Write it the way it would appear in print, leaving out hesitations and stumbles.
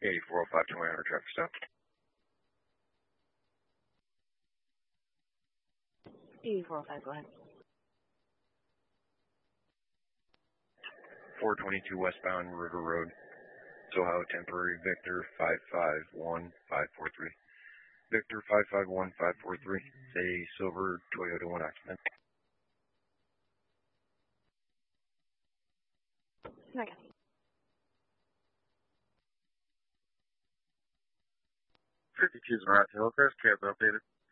8405 200 traffic stop. 8405, go ahead. 422 westbound River Road, Soho, temporary Victor 551543. Victor 551543, a silver Toyota 1 occupant. Okay. 52's an right to Hillcrest, cab's updated.